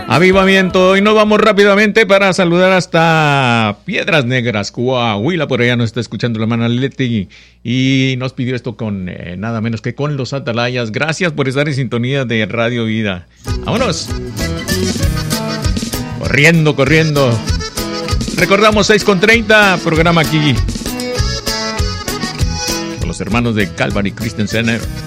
Avivamiento. Y nos vamos rápidamente para saludar hasta Piedras Negras, Coahuila. Por allá nos está escuchando la hermana Leti y nos pidió esto con nada menos que con los Atalayas. Gracias por estar en sintonía de Radio Vida. ¡Vámonos! Corriendo, corriendo. Recordamos 6:30, programa aquí con los hermanos de Calvary Christian Center.